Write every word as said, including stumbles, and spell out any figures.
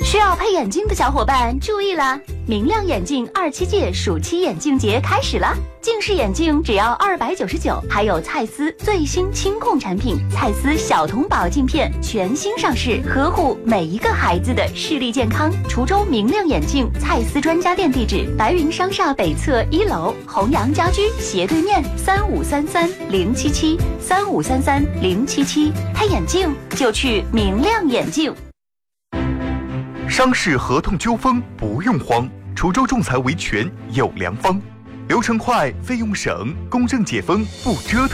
需要配眼镜的小伙伴注意啦！明亮眼镜二七届暑期眼镜节开始了，近视眼镜只要二百九十九，还有蔡司最新清控产品蔡司小童宝镜片全新上市，呵护每一个孩子的视力健康。滁州明亮眼镜蔡司专家店地址：白云商厦北侧一楼，弘阳家居斜对面，三五三三零七七三五三三零七七。配眼镜就去明亮眼镜。 商事合同纠纷不用慌，滁州仲裁维权有良方，流程快，费用省，公证解封不折腾。